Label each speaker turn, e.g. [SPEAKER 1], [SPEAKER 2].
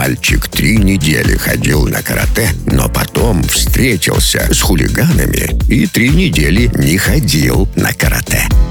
[SPEAKER 1] Мальчик 3 недели ходил на карате, но потом встретился с хулиганами и 3 недели не ходил на карате.